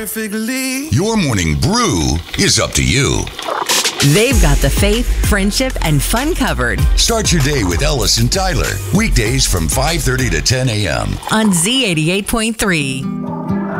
perfectly. Your morning brew is up to you. They've got the faith, friendship, and fun covered Start your day with Ellis and Tyler. Weekdays from 5:30 to 10 a.m. on Z88.3.